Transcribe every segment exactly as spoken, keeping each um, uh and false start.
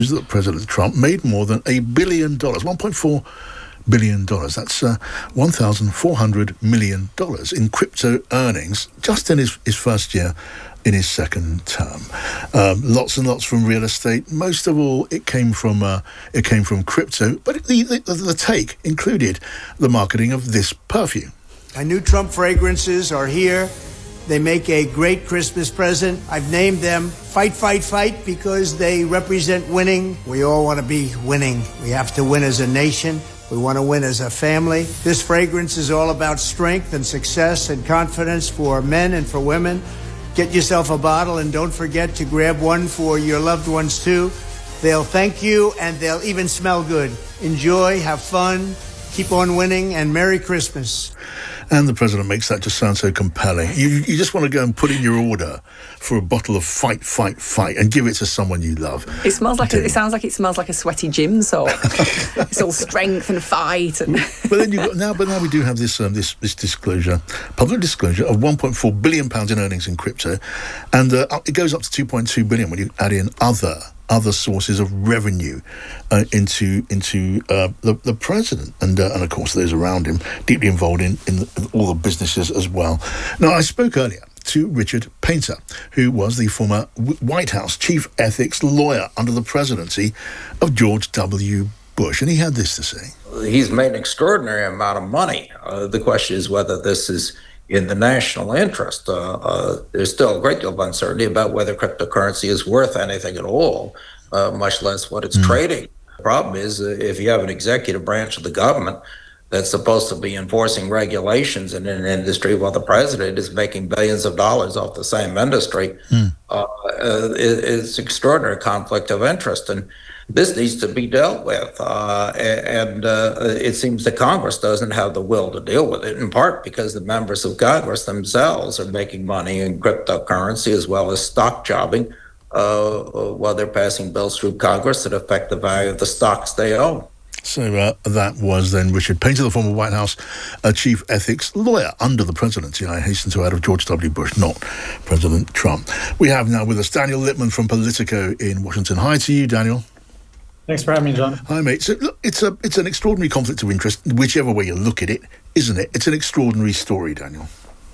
that President Trump made more than a billion dollars, one point four billion dollars. That's uh, one thousand four hundred million dollars in crypto earnings just in his, his first year in his second term. Um, lots and lots from real estate. Most of all, it came from uh, it came from crypto. But the, the, the take included the marketing of this perfume. My new Trump fragrances are here. They make a great Christmas present. I've named them Fight, Fight, Fight because they represent winning. We all want to be winning. We have to win as a nation. We want to win as a family. This fragrance is all about strength and success and confidence for men and for women. Get yourself a bottle and don't forget to grab one for your loved ones too. They'll thank you and they'll even smell good. Enjoy, have fun, keep on winning, and Merry Christmas. And the president makes that just sound so compelling. You, you just want to go and put in your order for a bottle of Fight, Fight, Fight and give it to someone you love. It smells like a, it sounds like it smells like a sweaty gym sock. It's all strength and fight. And but then you've got now, but now we do have this um, this this disclosure, public disclosure of one point four billion pounds in earnings in crypto, and uh, it goes up to two point two billion when you add in other. other sources of revenue uh, into into uh, the, the president and uh, and of course those around him, deeply involved in, in, the, in all the businesses as well. Now, I spoke earlier to Richard Painter, who was the former White House chief ethics lawyer under the presidency of George W. Bush, and he had this to say. He's made an extraordinary amount of money. Uh, the question is whether this is in the national interest. Uh, uh, there's still a great deal of uncertainty about whether cryptocurrency is worth anything at all, uh, much less what it's mm. trading. The problem is uh, if you have an executive branch of the government that's supposed to be enforcing regulations in an industry while the president is making billions of dollars off the same industry, mm. uh, uh, it, it's extraordinary conflict of interest. And this needs to be dealt with, uh, and uh, it seems that Congress doesn't have the will to deal with it, in part because the members of Congress themselves are making money in cryptocurrency as well as stock jobbing uh, while they're passing bills through Congress that affect the value of the stocks they own. So uh, that was then Richard Painter, the former White House uh, chief ethics lawyer under the presidency, I hasten to add, of George W. Bush, not President Trump. We have now with us Daniel Lippman from Politico in Washington. Hi to you, Daniel. Thanks for having me, John. Hi, mate. So, look, it's a it's an extraordinary conflict of interest, whichever way you look at it, isn't it? It's an extraordinary story, Daniel.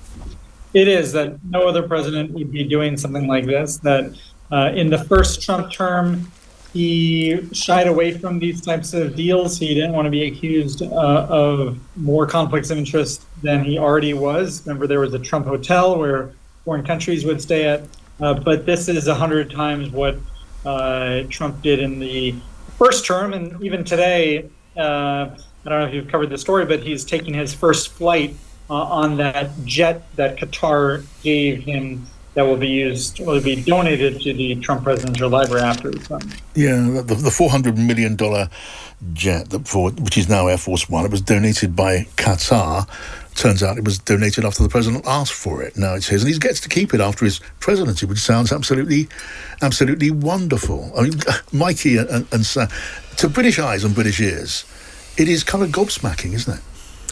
It is, that no other president would be doing something like this, that uh, in the first Trump term, he shied away from these types of deals. He didn't want to be accused uh, of more conflicts of interest than he already was. Remember, there was a Trump hotel where foreign countries would stay at, uh, but this is a hundred times what uh, Trump did in the first term, and even today, uh, I don't know if you've covered the story, but he's taking his first flight uh, on that jet that Qatar gave him that will be used, will be donated to the Trump Presidential Library after the summer. Yeah, the, the four hundred million dollars jet, that for, which is now Air Force One, it was donated by Qatar. Turns out it was donated after the president asked for it. Now it's his, and he gets to keep it after his presidency, which sounds absolutely, absolutely wonderful. I mean, Mikey and, and Sam, to British eyes and British ears, it is kind of gobsmacking, isn't it?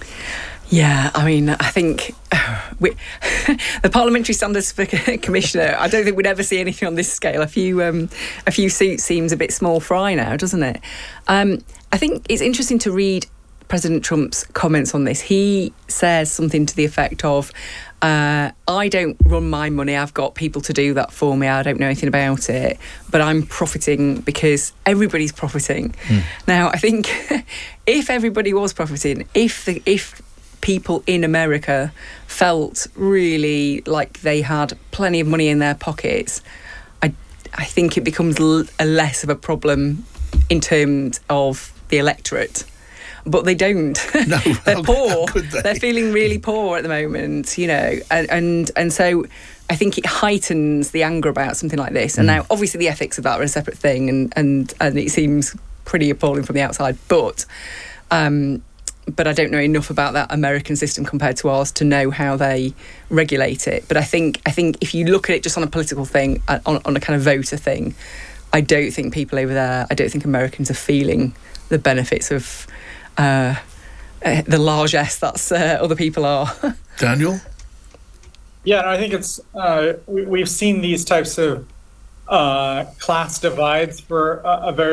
Yeah, I mean, I think uh, we, the Parliamentary Standards Commissioner, I don't think we'd ever see anything on this scale. A few um, a few suits seems a bit small fry now, doesn't it? Um, I think it's interesting to read President Trump's comments on this. He says something to the effect of, uh, I don't run my money, I've got people to do that for me, I don't know anything about it, but I'm profiting because everybody's profiting. Mm. Now, I think if everybody was profiting, if the, if people in America felt really like they had plenty of money in their pockets, I, I think it becomes l- a less of a problem in terms of the electorate. But they don't. No, They're how, poor. How could they? They're feeling really poor at the moment, you know, and, and and so I think it heightens the anger about something like this. And mm. now, obviously, the ethics of that are a separate thing, and and, and it seems pretty appalling from the outside. But um, but I don't know enough about that American system compared to ours to know how they regulate it. But I think I think if you look at it just on a political thing, on, on a kind of voter thing, I don't think people over there, I don't think Americans are feeling the benefits of Uh, uh, the largesse that uh, other people are. Daniel? Yeah, no, I think it's, uh, we, we've seen these types of uh, class divides for a, a very